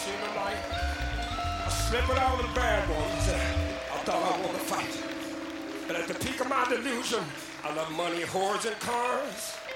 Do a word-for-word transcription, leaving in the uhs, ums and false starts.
seen the light. I slipped it all the bad ones. I thought I wanted to fight. But at the peak of my delusion, I love money, whores, and cars.